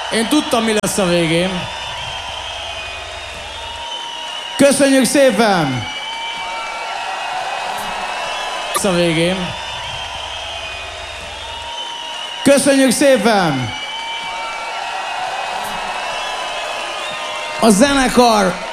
Én tudtam, mi lesz a végén. Köszönjük szépen! Lesz a végén. Köszönjük szépen! A zenekar